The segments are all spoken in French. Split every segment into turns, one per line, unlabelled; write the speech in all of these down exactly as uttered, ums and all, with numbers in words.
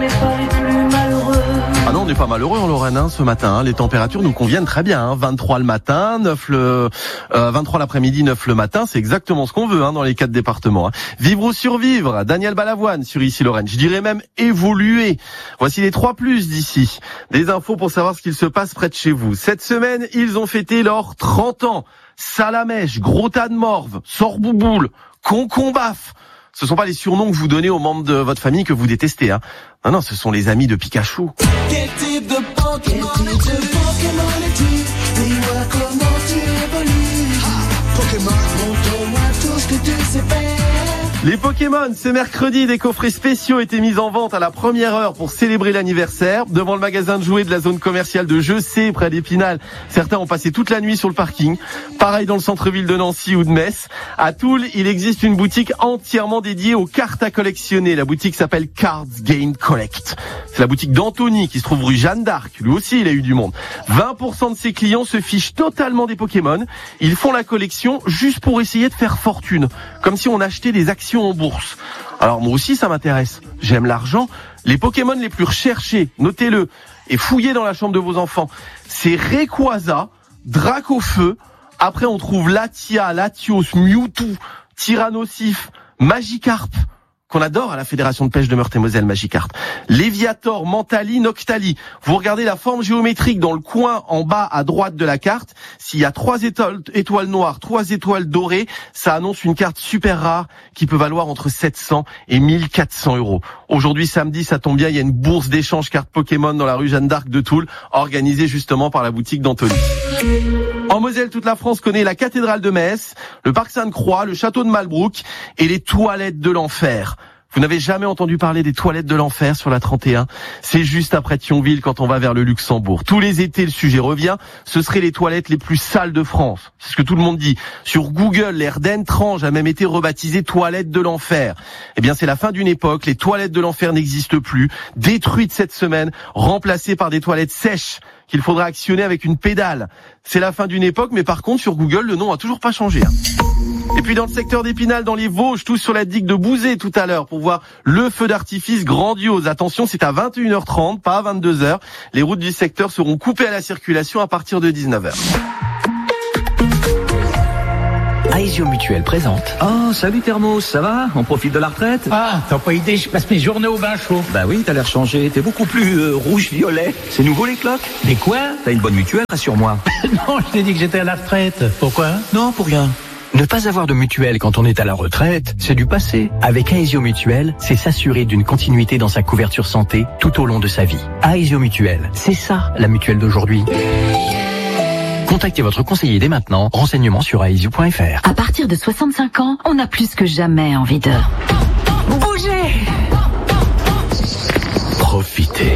Ah non, on n'est pas malheureux en Lorraine hein, ce matin. Hein. Les températures nous conviennent très bien. Hein. vingt-trois le matin, neuf le euh, vingt-trois l'après-midi, neuf le matin. C'est exactement ce qu'on veut hein, dans les quatre départements. Hein. Vivre ou survivre. Daniel Balavoine sur Ici Lorraine. Je dirais même évoluer. Voici les trois plus d'ici. Des infos pour savoir ce qu'il se passe près de chez vous. Cette semaine, ils ont fêté leurs trente ans. Salamèche, gros tas de morve, sorbouboule, concombaf. Ce sont pas les surnoms que vous donnez aux membres de votre famille que vous détestez, hein. Non, non, ce sont les amis de Pikachu.
Quel type de Pokémon, Quel type de Pokémon es-tu? Dis-moi comment tu évolues. Ah, Pokémon, montre-moi tout ce que tu sais faire.
Les Pokémon, ce mercredi, des coffrets spéciaux étaient mis en vente à la première heure pour célébrer l'anniversaire. Devant le magasin de jouets de la zone commerciale de Jeucé, près d'Épinal, certains ont passé toute la nuit sur le parking. Pareil dans le centre-ville de Nancy ou de Metz. À Toul, il existe une boutique entièrement dédiée aux cartes à collectionner. La boutique s'appelle Cards Game Collect. C'est la boutique d'Anthony qui se trouve rue Jeanne d'Arc. Lui aussi, il a eu du monde. vingt pour cent de ses clients se fichent totalement des Pokémon. Ils font la collection juste pour essayer de faire fortune. Comme si on achetait des actions en bourse. Alors moi aussi ça m'intéresse. J'aime l'argent. Les Pokémon les plus recherchés, notez-le, et fouillez dans la chambre de vos enfants. C'est Rayquaza, Dracofeu. Après on trouve Latia, Latios, Mewtwo, Tyrannosif, Magikarp, qu'on adore à la Fédération de pêche de Meurthe-et-Moselle, Magikarp. Léviator, Mentali, Noctali. Vous regardez la forme géométrique dans le coin en bas à droite de la carte. S'il y a trois étoiles, étoiles noires, trois étoiles dorées, ça annonce une carte super rare qui peut valoir entre sept cents et mille quatre cents euros. Aujourd'hui, samedi, ça tombe bien, il y a une bourse d'échange cartes Pokémon dans la rue Jeanne d'Arc de Toul, organisée justement par la boutique d'Anthony. En Moselle, toute la France connaît la cathédrale de Metz, le parc Sainte-Croix, le château de Malbrouck et les toilettes de l'enfer. Vous n'avez jamais entendu parler des toilettes de l'enfer sur la trente et un? C'est juste après Thionville quand on va vers le Luxembourg. Tous les étés, le sujet revient. Ce seraient les toilettes les plus sales de France. C'est ce que tout le monde dit. Sur Google, l'air d'Entrange a même été rebaptisé toilettes de l'enfer. Eh bien, c'est la fin d'une époque. Les toilettes de l'enfer n'existent plus. Détruites cette semaine, remplacées par des toilettes sèches qu'il faudra actionner avec une pédale. C'est la fin d'une époque, mais par contre, sur Google, le nom a toujours pas changé. Hein. Et puis dans le secteur d'Épinal, dans les Vosges, tous sur la digue de Bouzet tout à l'heure pour voir le feu d'artifice grandiose. Attention, c'est à vingt et une heures trente, pas à vingt-deux heures. Les routes du secteur seront coupées à la circulation à partir de dix-neuf heures.
Aesio Mutuel présente.
Oh, salut Thermos, ça va? On profite de la retraite?
Ah, t'as pas idée, je passe mes journées au bain chaud.
Bah oui, t'as l'air changé, t'es beaucoup plus euh, rouge-violet. C'est nouveau les cloques?
Mais quoi?
T'as une bonne mutuelle, rassure-moi.
Non, je t'ai dit que j'étais à la retraite. Pourquoi?
Non, pour rien.
Ne pas avoir de mutuelle quand on est à la retraite, c'est du passé. Avec Aesio Mutuel, c'est s'assurer d'une continuité dans sa couverture santé tout au long de sa vie. Aesio Mutuel, c'est ça la mutuelle d'aujourd'hui. Contactez votre conseiller dès maintenant. Renseignements sur aesio point f r.
À partir de soixante-cinq ans, on a plus que jamais envie de bouger.
Profitez.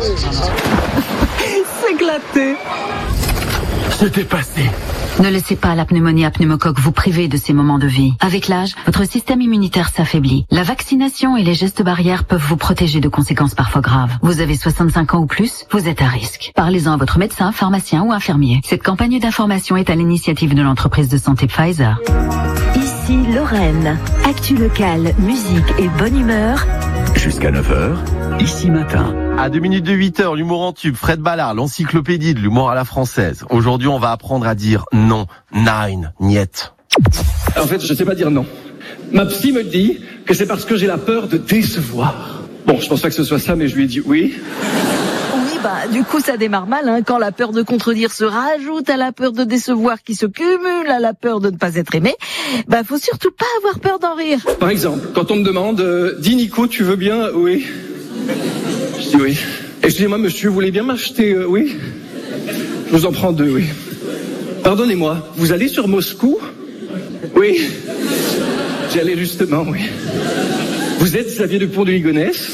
S'éclater.
C'était passé.
Ne laissez pas la pneumonie à pneumocoque vous priver de ces moments de vie. Avec l'âge, votre système immunitaire s'affaiblit. La vaccination et les gestes barrières peuvent vous protéger de conséquences parfois graves. Vous avez soixante-cinq ans ou plus, vous êtes à risque. Parlez-en à votre médecin, pharmacien ou infirmier. Cette campagne d'information est à l'initiative de l'entreprise de santé Pfizer.
Ici Lorraine. Actu locale, musique et bonne humeur.
Jusqu'à neuf heures, ici matin.
À deux minutes de huit heures, l'humour en tube, Fred Ballard, l'encyclopédie de l'humour à la française. Aujourd'hui, on va apprendre à dire non, nein, niet.
En fait, je sais pas dire non. Ma psy me dit que c'est parce que j'ai la peur de décevoir. Bon, je pense pas que ce soit ça, mais je lui ai dit oui.
Oui, bah, du coup, ça démarre mal, hein, quand la peur de contredire se rajoute à la peur de décevoir qui se cumule à la peur de ne pas être aimé. Bah, faut surtout pas avoir peur d'en rire.
Par exemple, quand on me demande, euh, dis Nico, tu veux bien? Oui. Je dis oui. Excusez-moi, monsieur, vous voulez bien m'acheter? euh, Oui. Je vous en prends deux, oui. Pardonnez-moi, vous allez sur Moscou? Oui. J'y allais justement, oui. Vous êtes Xavier Dupont de Ligonnès?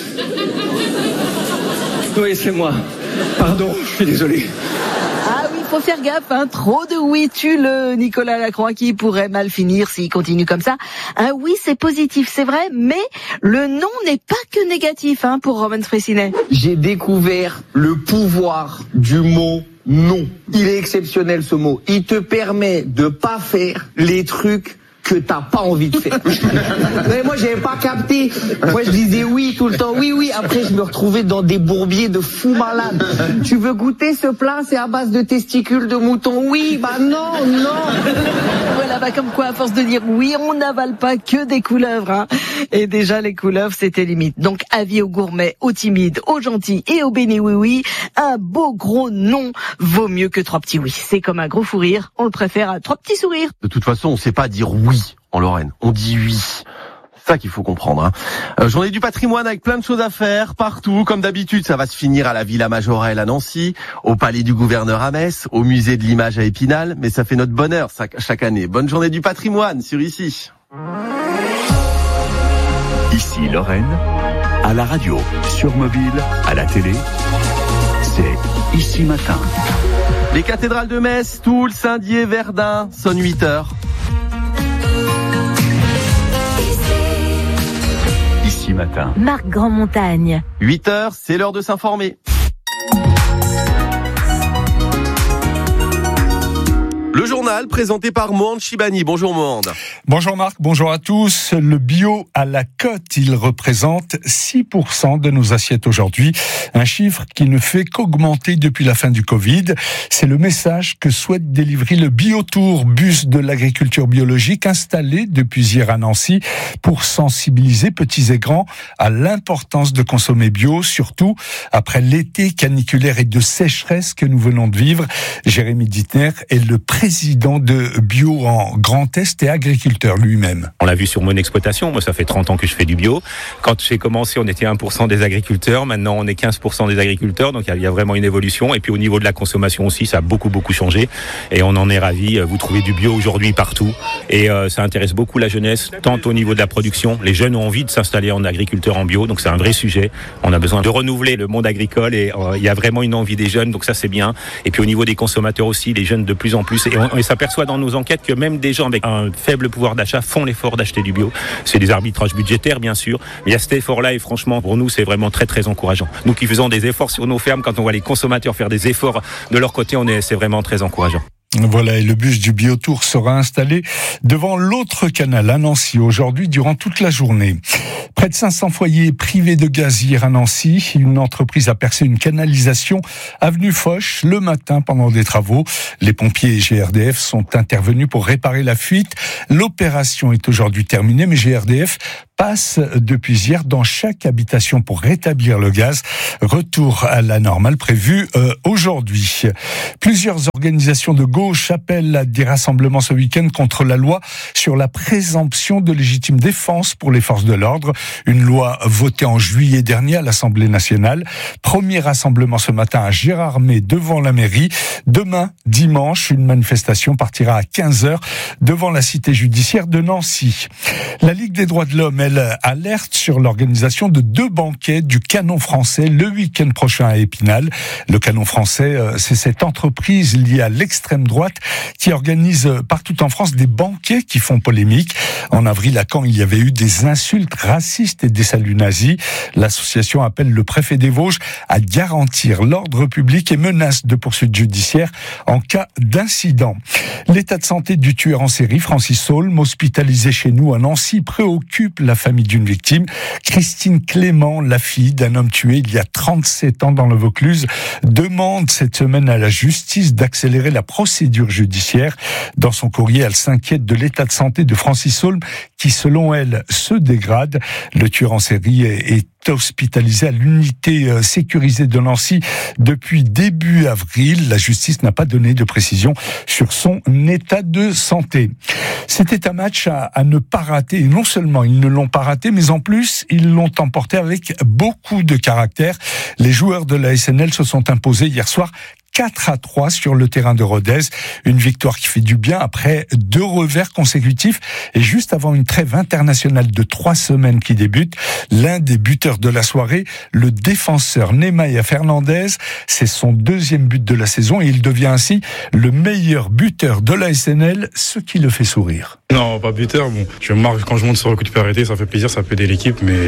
Oui, c'est moi. Pardon, je suis désolé.
Ah oui, faut faire gaffe, hein. Trop de oui tue le Nicolas Lacroix qui pourrait mal finir s'il continue comme ça. Un oui, c'est positif, c'est vrai, mais le non n'est pas que négatif, hein, pour Roman Fressinet.
J'ai découvert le pouvoir du mot non. Il est exceptionnel ce mot. Il te permet de pas faire les trucs que t'as pas envie de faire. Mais moi, j'avais pas capté. Moi, je disais oui tout le temps, oui, oui. Après, je me retrouvais dans des bourbiers de fous malades. Tu veux goûter ce plat? C'est à base de testicules de mouton. Oui, bah non, non.
Voilà, bah comme quoi, à force de dire oui, on n'avale pas que des couleuvres, hein. Et déjà, les couleuvres, c'était limite. Donc, avis aux gourmets, aux timides, aux gentils et aux bénis oui-oui, un beau gros non vaut mieux que trois petits oui. C'est comme un gros fou rire, on le préfère à trois petits sourires.
De toute façon, on sait pas dire oui en Lorraine, on dit oui. C'est ça qu'il faut comprendre. Hein. Euh, journée du patrimoine avec plein de choses à faire partout. Comme d'habitude, ça va se finir à la Villa Majorelle à Nancy, au Palais du Gouverneur à Metz, au Musée de l'Image à Épinal. Mais ça fait notre bonheur ça, chaque année. Bonne journée du patrimoine sur Ici.
Ici Lorraine, à la radio, sur mobile, à la télé, c'est Ici Matin.
Les cathédrales de Metz, Toul, Saint-Dié, Verdun, sonnent huit heures.
Ici Matin.
Marc Grandmontagne.
huit heures, c'est l'heure de s'informer. Le journal présenté par Mohand Chibani. Bonjour Mohand.
Bonjour Marc, bonjour à tous. Le bio à la cote, il représente six pour cent de nos assiettes aujourd'hui. Un chiffre qui ne fait qu'augmenter depuis la fin du Covid. C'est le message que souhaite délivrer le Biotour, bus de l'agriculture biologique installé depuis hier à Nancy pour sensibiliser petits et grands à l'importance de consommer bio, surtout après l'été caniculaire et de sécheresse que nous venons de vivre. Jérémy Dittner est le président président de Bio en Grand Est et agriculteur lui-même.
On l'a vu sur mon exploitation, moi ça fait trente ans que je fais du bio. Quand j'ai commencé, on était un pour cent des agriculteurs, maintenant on est quinze pour cent des agriculteurs, donc il y a vraiment une évolution. Et puis au niveau de la consommation aussi, ça a beaucoup beaucoup changé et on en est ravis. Vous trouvez du bio aujourd'hui partout et euh, ça intéresse beaucoup la jeunesse, tant au niveau de la production. Les jeunes ont envie de s'installer en agriculteur en bio, donc c'est un vrai sujet. On a besoin de renouveler le monde agricole et euh, il y a vraiment une envie des jeunes, donc ça c'est bien. Et puis au niveau des consommateurs aussi, les jeunes de plus en plus. Et on, on s'aperçoit dans nos enquêtes que même des gens avec un faible pouvoir d'achat font l'effort d'acheter du bio. C'est des arbitrages budgétaires, bien sûr. Mais il y a cet effort-là et franchement, pour nous, c'est vraiment très, très encourageant. Nous qui faisons des efforts sur nos fermes, quand on voit les consommateurs faire des efforts de leur côté, on est, c'est vraiment très encourageant.
Voilà, et le bus du Biotour sera installé devant l'autre canal à Nancy aujourd'hui durant toute la journée. Près de cinq cents foyers privés de gaz hier à Nancy. Une entreprise a percé une canalisation avenue Foch le matin pendant des travaux. Les pompiers et G R D F sont intervenus pour réparer la fuite. L'opération est aujourd'hui terminée, mais G R D F passe depuis hier dans chaque habitation pour rétablir le gaz. Retour à la normale prévu euh, aujourd'hui. Plusieurs organisations de gauche appellent à des rassemblements ce week-end contre la loi sur la présomption de légitime défense pour les forces de l'ordre. Une loi votée en juillet dernier à l'Assemblée nationale. Premier rassemblement ce matin à Gérardmer devant la mairie. Demain, dimanche, une manifestation partira à quinze heures devant la cité judiciaire de Nancy. La Ligue des droits de l'homme, elle alerte sur l'organisation de deux banquets du Canon français le week-end prochain à Épinal. Le Canon français, c'est cette entreprise liée à l'extrême droite qui organise partout en France des banquets qui font polémique. En avril à Caen, il y avait eu des insultes racistes et des saluts nazis. L'association appelle le préfet des Vosges à garantir l'ordre public et menace de poursuites judiciaires en cas d'incident. L'état de santé du tueur en série, Francis Saulme, hospitalisé chez nous à Nancy, préoccupe la famille d'une victime. Christine Clément, la fille d'un homme tué il y a trente-sept ans dans le Vaucluse, demande cette semaine à la justice d'accélérer la procédure judiciaire. Dans son courrier, elle s'inquiète de l'état de santé de Francis Saulme qui, selon elle, se dégrade. Le tueur en série est hospitalisé à l'unité sécurisée de Nancy depuis début avril. La justice n'a pas donné de précision sur son état de santé. C'était un match à, à ne pas rater. Et non seulement ils ne l'ont pas raté, mais en plus, ils l'ont emporté avec beaucoup de caractère. Les joueurs de la S N L se sont imposés hier soir quatre à trois sur le terrain de Rodez. Une victoire qui fait du bien après deux revers consécutifs et juste avant une trêve internationale de trois semaines qui débute. L'un des buteurs de la soirée, le défenseur Nemanja Fernandez, c'est son deuxième but de la saison et il devient ainsi le meilleur buteur de la S N L, ce qui le fait sourire.
Non, pas buteur. Bon, je marque quand je monte sur le coup de pied arrêté, ça fait plaisir, ça peut aider l'équipe, mais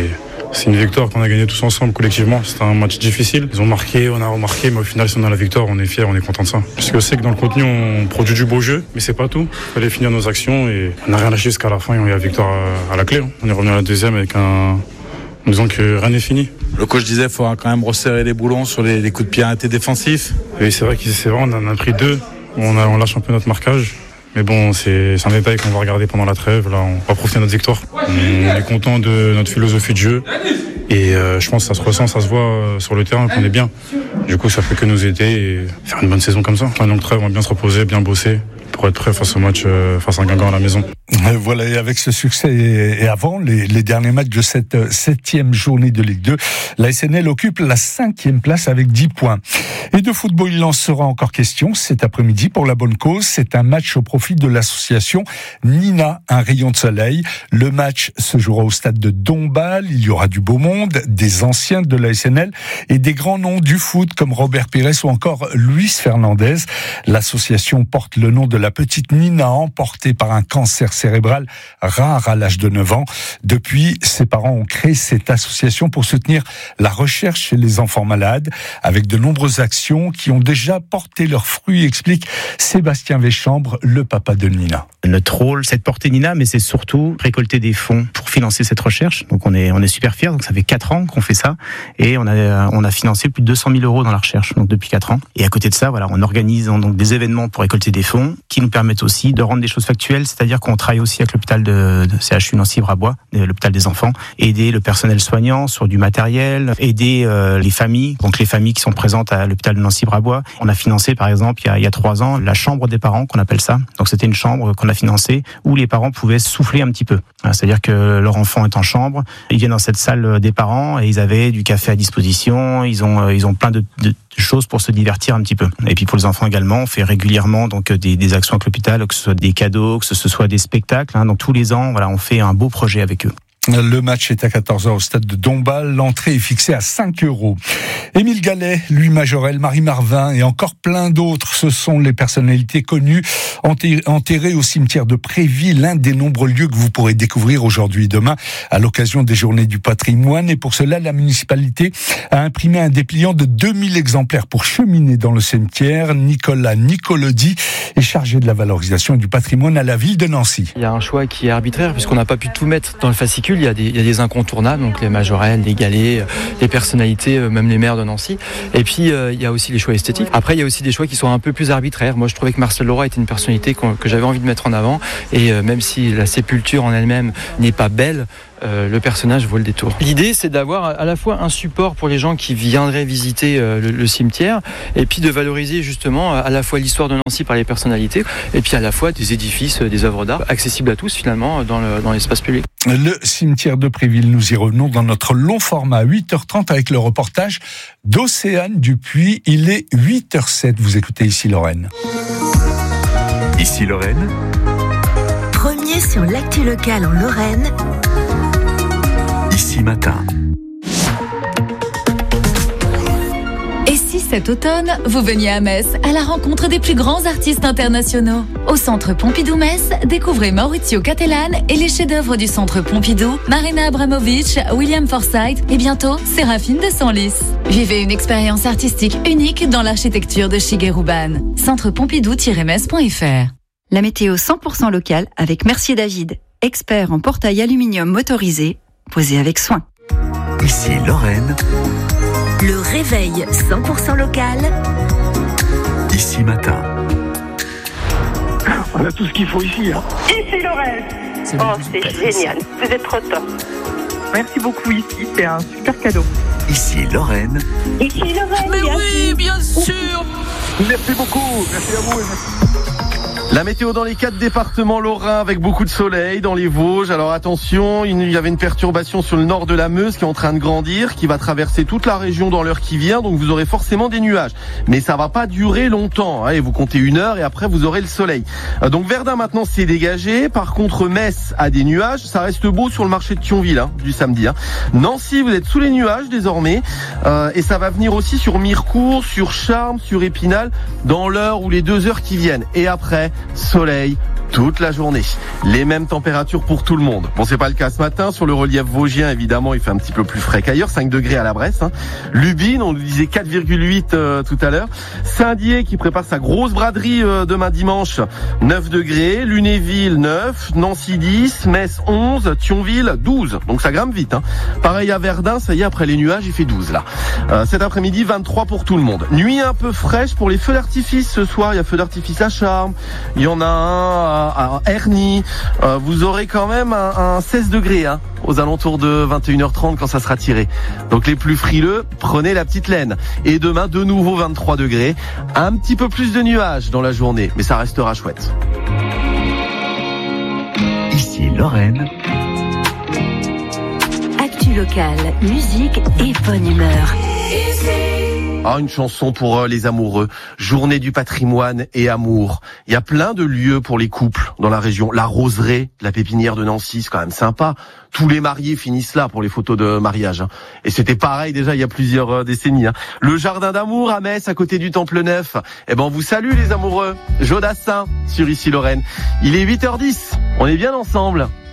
C'est une victoire qu'on a gagnée tous ensemble, collectivement. C'était un match difficile. Ils ont marqué, on a remarqué, mais au final, si on a la victoire, on est fiers, on est content de ça. Parce que c'est que dans le contenu, on produit du beau jeu, mais c'est pas tout. Il fallait finir nos actions et on n'a rien lâché jusqu'à la fin et on a eu la victoire à la clé. On est revenu à la deuxième avec un... en disant que rien n'est fini.
Le coach disait qu'il faut quand même resserrer les boulons sur les, les coups de pied arrêtés défensifs.
Oui, c'est vrai que c'est vrai, on en a pris deux. On, a, on lâche un peu notre marquage. Mais bon, c'est, c'est un détail qu'on va regarder pendant la trêve. Là, on va profiter de notre victoire. On est content de notre philosophie de jeu. Et euh, je pense que ça se ressent, ça se voit euh, sur le terrain qu'on est bien. Du coup, ça fait que nous aider et faire une bonne saison comme ça. Enfin, donc trêve, on va bien se reposer, bien bosser pour être prêt face au match, euh, face à Guingamp à la maison.
Voilà, et avec ce succès et avant les, les derniers matchs de cette septième journée de Ligue deux, la S N L occupe la cinquième place avec dix points. Et de football, il en sera encore question cet après-midi pour la bonne cause. C'est un match au profit de l'association Nina, un rayon de soleil. Le match se jouera au stade de Dombasle. Il y aura du beau monde, des anciens de la S N L et des grands noms du foot comme Robert Pires ou encore Luis Fernandez. L'association porte le nom de la petite Nina, emportée par un cancer cérébral rare à l'âge de neuf ans. Depuis, ses parents ont créé cette association pour soutenir la recherche chez les enfants malades, avec de nombreuses actions qui ont déjà porté leurs fruits, explique Sébastien Véchambre, le papa de Nina.
Notre rôle, c'est de porter Nina, mais c'est surtout récolter des fonds pour financer cette recherche. Donc on est, on est super fiers. Donc ça fait quatre ans qu'on fait ça, et on a, on a financé plus de deux cent mille euros dans la recherche, donc depuis quatre ans. Et à côté de ça, voilà, on organise donc des événements pour récolter des fonds, qui nous permettent aussi de rendre des choses factuelles, c'est-à-dire qu'on travaille aussi avec l'hôpital de, de C H U Nancy-Brabois, l'hôpital des enfants, aider le personnel soignant sur du matériel, aider euh, les familles, donc les familles qui sont présentes à l'hôpital de Nancy-Brabois. On a financé par exemple il y a, il y a trois ans la chambre des parents, qu'on appelle ça. Donc c'était une chambre qu'on a financée où les parents pouvaient souffler un petit peu. C'est-à-dire que leur enfant est en chambre, ils viennent dans cette salle des parents et ils avaient du café à disposition, ils ont, ils ont plein de, de choses pour se divertir un petit peu. Et puis pour les enfants également, on fait régulièrement donc des, des actions avec l'hôpital, que ce soit des cadeaux, que ce soit des spectacles. Hein. Donc tous les ans, voilà, on fait un beau projet avec eux.
Le match est à quatorze heures au stade de Dombasle. L'entrée est fixée à cinq euros. Émile Gallet, Louis Majorel, Marie Marvin et encore plein d'autres, ce sont les personnalités connues enterrées au cimetière de Préville, l'un des nombreux lieux que vous pourrez découvrir aujourd'hui et demain à l'occasion des Journées du patrimoine. Et pour cela, la municipalité a imprimé un dépliant de deux mille exemplaires pour cheminer dans le cimetière. Nicolas Nicolodi est chargé de la valorisation et du patrimoine à la ville de Nancy.
Il y a un choix qui est arbitraire puisqu'on n'a pas pu tout mettre dans le fascicule. Il y a des, il y a des incontournables, donc les Majorel, les Gallet, les personnalités, même les maires de Nancy. Et puis, euh, il y a aussi les choix esthétiques. Après, il y a aussi des choix qui sont un peu plus arbitraires. Moi, je trouvais que Marcel Leroy était une personnalité que j'avais envie de mettre en avant. Et euh, même si la sépulture en elle-même n'est pas belle, Euh, le personnage vaut le détour. L'idée, c'est d'avoir à la fois un support pour les gens qui viendraient visiter euh, le, le cimetière, et puis de valoriser justement à la fois l'histoire de Nancy par les personnalités, et puis à la fois des édifices, des œuvres d'art accessibles à tous finalement dans, le, dans l'espace public.
Le cimetière de Préville, nous y revenons dans notre long format à huit heures trente avec le reportage d'Océane Dupuis. Il est huit heures zéro sept, vous écoutez Ici Lorraine.
Ici Lorraine.
Premier sur l'actu locale en Lorraine.
Ici Matin.
Et si cet automne, vous veniez à Metz à la rencontre des plus grands artistes internationaux? Au Centre Pompidou-Metz, découvrez Maurizio Cattelan et les chefs-d'œuvre du Centre Pompidou, Marina Abramovic, William Forsythe et bientôt Séraphine de Senlis. Vivez une expérience artistique unique dans l'architecture de Shigeru Ban. centre pompidou tiret metz point f r.
La météo cent pour cent locale avec Mercier David, expert en portail aluminium motorisé, posé avec soin.
Ici Lorraine.
Le réveil cent pour cent local.
Ici Matin.
On a tout ce qu'il faut ici. Hein.
Ici Lorraine. Oh, c'est génial. Vous êtes trop top. Merci beaucoup ici. C'est un super cadeau.
Ici Lorraine.
Ici Lorraine.
Mais oui, bien sûr.
Merci beaucoup. Merci à vous. Et merci.
La météo dans les quatre départements lorrains avec beaucoup de soleil dans les Vosges. Alors attention, il y avait une perturbation sur le nord de la Meuse qui est en train de grandir, qui va traverser toute la région dans l'heure qui vient. Donc vous aurez forcément des nuages. Mais ça va pas durer longtemps. Hein, et vous comptez une heure et après vous aurez le soleil. Donc Verdun maintenant c'est dégagé. Par contre Metz a des nuages. Ça reste beau sur le marché de Thionville hein, du samedi. Hein. Nancy, vous êtes sous les nuages désormais. Euh, et ça va venir aussi sur Mirecourt, sur Charmes, sur Épinal dans l'heure ou les deux heures qui viennent. Et après, soleil toute la journée. Les mêmes températures pour tout le monde. Bon, c'est pas le cas ce matin. Sur le relief vosgien, évidemment, il fait un petit peu plus frais qu'ailleurs. cinq degrés à la Bresse. Hein. Lubin, on nous disait quatre virgule huit euh, tout à l'heure. Saint-Dié qui prépare sa grosse braderie euh, demain dimanche, neuf degrés. Lunéville, neuf. Nancy, dix. Metz, onze. Thionville, douze. Donc ça grimpe vite. Hein. Pareil à Verdun, ça y est, après les nuages, il fait douze là. Euh, cet après-midi, vingt-trois pour tout le monde. Nuit un peu fraîche pour les feux d'artifice ce soir. Il y a feu d'artifice à Charmes. Il y en a un à Herny, euh, vous aurez quand même un, un seize degrés hein, aux alentours de vingt et une heures trente quand ça sera tiré. Donc les plus frileux, prenez la petite laine. Et demain, de nouveau vingt-trois degrés. Un petit peu plus de nuages dans la journée, mais ça restera chouette.
Ici Lorraine.
Actu locale, musique et bonne humeur.
Ah, une chanson pour les amoureux. Journée du patrimoine et amour. Il y a plein de lieux pour les couples dans la région. La roseraie, la pépinière de Nancy, c'est quand même sympa. Tous les mariés finissent là pour les photos de mariage. Hein. Et c'était pareil déjà il y a plusieurs euh, décennies. Hein. Le jardin d'amour à Metz, à côté du Temple Neuf. Eh ben, on vous salue les amoureux. Jodassin sur Ici Lorraine. Il est huit heures dix. On est bien ensemble.